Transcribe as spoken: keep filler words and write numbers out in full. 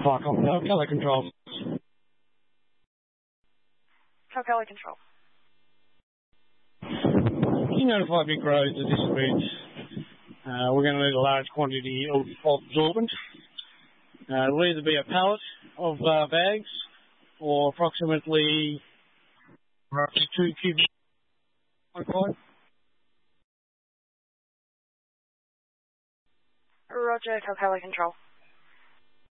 Fuck off, no, Kelly Control. How Kelly Control? Can you notify Big Rose that this bridge, uh, we're going to need a large quantity of, of absorbent. Uh, it'll either be a pallet of uh, bags or approximately roughly two cubic. Roger, How Kelly Control?